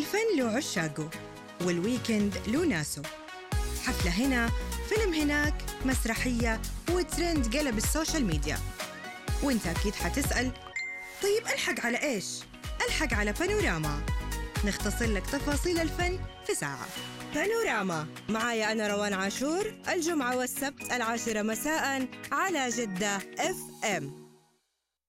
الفن له عشاقه والويكند له ناسه. حفلة هنا، فيلم هناك، مسرحية وترند قلب السوشيال ميديا. وانت أكيد حتسأل، طيب ألحق على إيش؟ ألحق على بانوراما، نختصر لك تفاصيل الفن في ساعة. بانوراما معايا أنا روان عاشور، الجمعة والسبت 10 مساء على جدة FM.